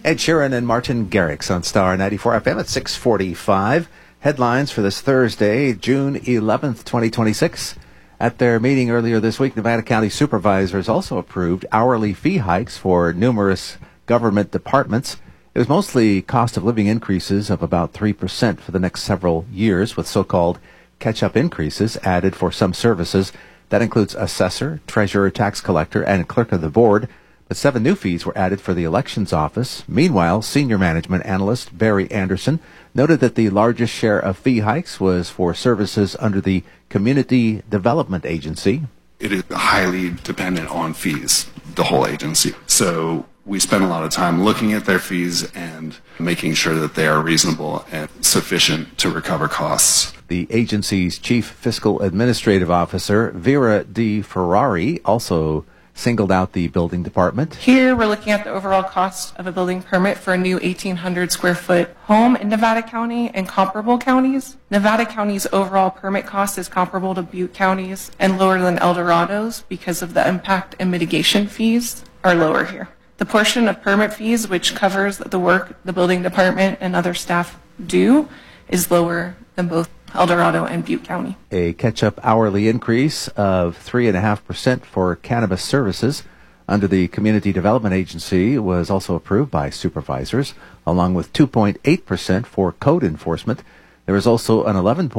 Ed Sheeran and Martin Garrix on Star 94 FM at 6:45. Headlines for this Thursday, June 11th, 2026. At their meeting earlier this week, Nevada County supervisors also approved hourly fee hikes for numerous government departments. It was mostly cost of living increases of about 3% for the next several years, with so-called catch-up increases added for some services. That includes assessor, treasurer, tax collector, and clerk of the board. But 7 new fees were added for the elections office. Meanwhile, senior management analyst Barry Anderson noted that the largest share of fee hikes was for services under the Community Development Agency. It is highly dependent on fees, the whole agency. So we spend a lot of time looking at their fees and making sure that they are reasonable and sufficient to recover costs. The agency's chief fiscal administrative officer, Vera D. Ferrari, also singled out the building department. Here we're looking at the overall cost of a building permit for a new 1,800 square foot home in Nevada County and comparable counties. Nevada County's overall permit cost is comparable to Butte County's and lower than El Dorado's because of the impact and mitigation fees are lower here. The portion of permit fees which covers the work the building department and other staff do is lower than both El Dorado and Butte County. A catch-up hourly increase of 3.5% for cannabis services under the Community Development Agency was also approved by supervisors, along with 2.8% for code enforcement. There was also an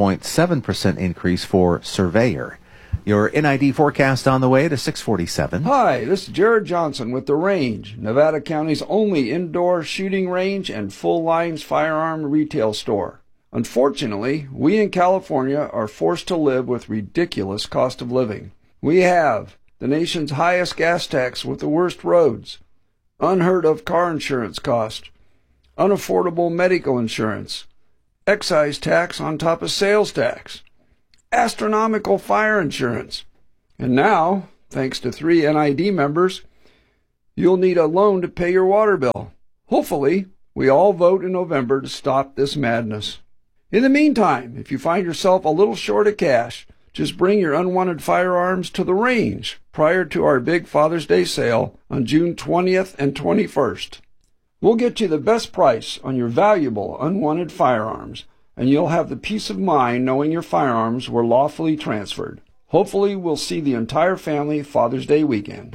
11.7% increase for surveyor. Your NID forecast on the way to 6:47. Hi, this is Jared Johnson with The Range, Nevada County's only indoor shooting range and full-lines firearm retail store. Unfortunately, we in California are forced to live with ridiculous cost of living. We have the nation's highest gas tax with the worst roads, unheard of car insurance cost, unaffordable medical insurance, excise tax on top of sales tax, astronomical fire insurance. And now, thanks to 3 NID members, you'll need a loan to pay your water bill. Hopefully, we all vote in November to stop this madness. In the meantime, if you find yourself a little short of cash, just bring your unwanted firearms to the range prior to our big Father's Day sale on June 20th and 21st. We'll get you the best price on your valuable unwanted firearms, and you'll have the peace of mind knowing your firearms were lawfully transferred. Hopefully, we'll see the entire family Father's Day weekend.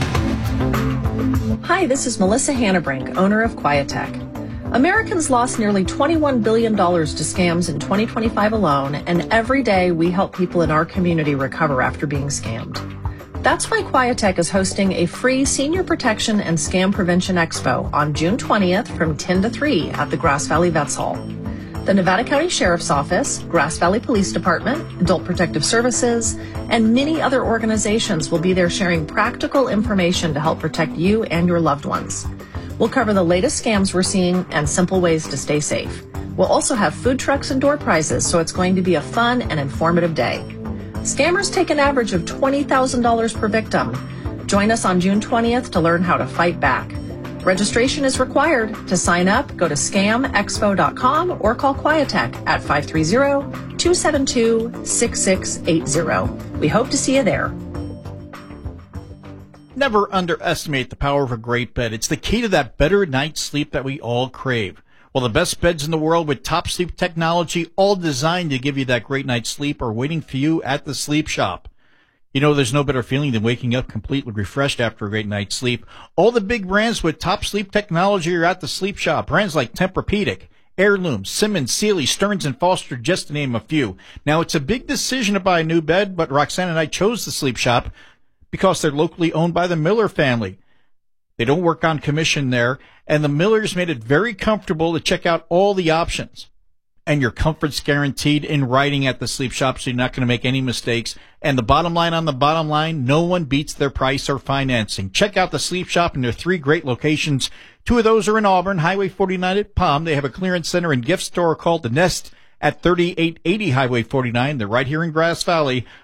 Hi, this is Melissa Hannabrink, owner of Quietech. Americans lost nearly $21 billion to scams in 2025 alone, and every day we help people in our community recover after being scammed. That's why Quietech is hosting a free Senior Protection and Scam Prevention Expo on June 20th from 10 to 3 at the Grass Valley Vets Hall. The Nevada County Sheriff's Office, Grass Valley Police Department, Adult Protective Services, and many other organizations will be there sharing practical information to help protect you and your loved ones. We'll cover the latest scams we're seeing and simple ways to stay safe. We'll also have food trucks and door prizes, so it's going to be a fun and informative day. Scammers take an average of $20,000 per victim. Join us on June 20th to learn how to fight back. Registration is required. To sign up, go to scamexpo.com or call Quietech at 530-272-6680. We hope to see you there. Never underestimate the power of a great bed. It's the key to that better night's sleep that we all crave. Well, the best beds in the world with top sleep technology, all designed to give you that great night's sleep, are waiting for you at the Sleep Shop. You know, there's no better feeling than waking up completely refreshed after a great night's sleep. All the big brands with top sleep technology are at the Sleep Shop. Brands like Tempur-Pedic, Heirloom, Simmons, Sealy, Stearns & Foster, just to name a few. Now, it's a big decision to buy a new bed, but Roxanne and I chose the Sleep Shop because they're locally owned by the Miller family. They don't work on commission there, and the Millers made it very comfortable to check out all the options. And your comfort's guaranteed in writing at the Sleep Shop, so you're not going to make any mistakes. And the bottom line on the bottom line, no one beats their price or financing. Check out the Sleep Shop in their 3 great locations. 2 of those are in Auburn, Highway 49 at Palm. They have a clearance center and gift store called The Nest at 3880 Highway 49. They're right here in Grass Valley.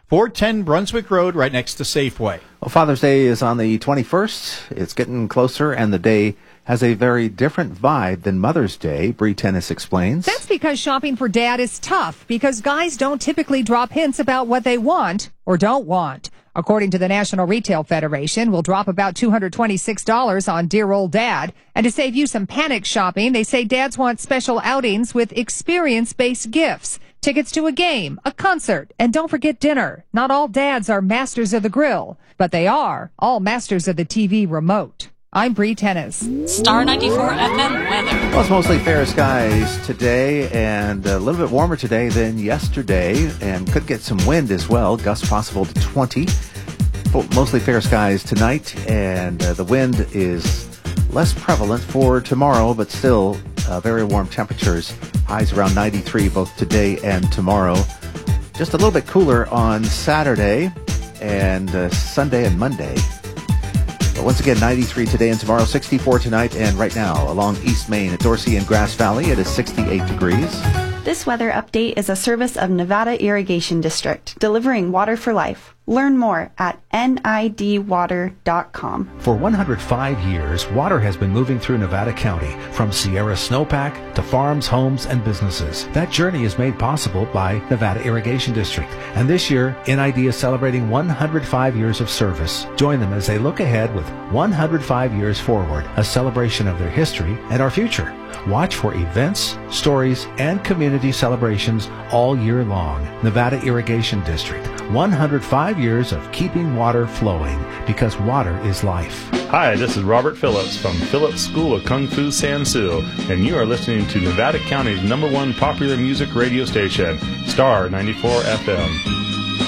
410 Brunswick Road, right next to Safeway. Well, Father's Day is on the 21st. It's getting closer, and the day has a very different vibe than Mother's Day, Bree Tennis explains. That's because shopping for Dad is tough, because guys don't typically drop hints about what they want or don't want. According to the National Retail Federation, we'll drop about $226 on dear old Dad. And to save you some panic shopping, they say dads want special outings with experience-based gifts. Tickets to a game, a concert, and don't forget dinner. Not all dads are masters of the grill, but they are all masters of the TV remote. I'm Bree Tennis. Star 94 FM weather. Well, it's mostly fair skies today and a little bit warmer today than yesterday, and could get some wind as well, gusts possible to 20. Mostly fair skies tonight, and the wind is less prevalent for tomorrow, but still very warm temperatures. Highs around 93 both today and tomorrow. Just a little bit cooler on Saturday and Sunday and Monday. But once again, 93 today and tomorrow, 64 tonight, and right now along East Main at Dorsey and Grass Valley, it is 68 degrees. This weather update is a service of Nevada Irrigation District, delivering water for life. Learn more at nidwater.com. For 105 years, water has been moving through Nevada County, from Sierra Snowpack to farms, homes, and businesses. That journey is made possible by Nevada Irrigation District. And this year, NID is celebrating 105 years of service. Join them as they look ahead with 105 years forward, a celebration of their history and our future. Watch for events, stories, and community celebrations all year long. Nevada Irrigation District, 105 years of keeping water flowing, because water is life. Hi, this is Robert Phillips from Phillips School of Kung Fu San Sue, and you are listening to Nevada County's #1 popular music radio station, Star 94 FM.